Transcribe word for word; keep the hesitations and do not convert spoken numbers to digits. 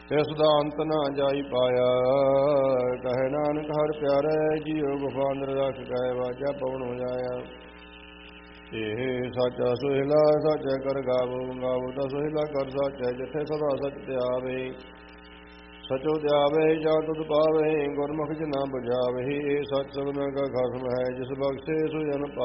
ਇਸ ਦਾ ਅੰਤ ਨਾ ਜਾਈ ਪਾਇਆ। ਕਹੇ ਨਾਨਕ ਹਰ ਪਿਆਰੇ, ਜੀਉ ਗੁਫਾ ਅੰਦਰ ਰਖ ਕਹੇ ਵਾਜਾ ਪਵਨ ਹੋ ਜਾਇਆ। ਇਹ ਸਾਚਾ ਸੁਹਿਲਾ ਸਾਚੈ ਕਰ ਗਾਵੋ, ਗਾਵੋ ਤਾਂ ਸੁਹਿਲਾ ਕਰ ਸਾਚੈ, ਜਿੱਥੇ ਸਦਾ ਸਚ ਧਿਆਵੇ। ਸਚੋ ਧਿਆਵੇ ਜਾਂ ਤੁਧ ਪਾਵੇ, ਗੁਰਮੁਖ ਜਿਨਾ ਬੁਝਾਵੇ। ਇਹ ਸਚ ਸਭਨਾ ਕਾ ਖਸਮ ਹੈ, ਜਿਸ ਬਖਸ਼ੇ ਸੋ ਜਨ ਪਾਵੇ।